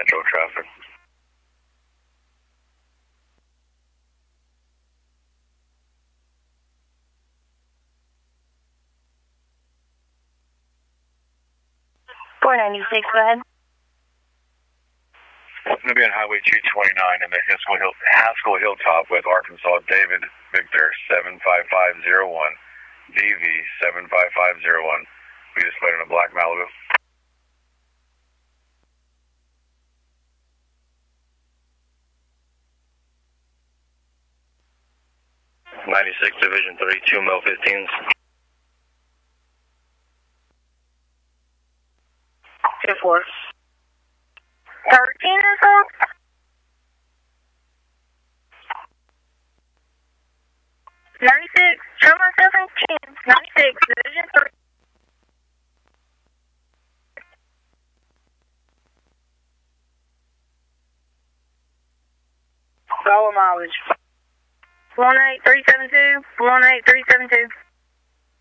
Metro traffic. Four 96, go ahead. It's going to be on Highway 229 in the Haskell Hilltop with Arkansas David Victor 75501, DV 75501. We displayed in a black Malibu. '96 Division 3, 2 mil 15s. 2-4. 13 or so? '96, show myself in chance. '96, Division 3. Dollar mileage. 18372, 18372.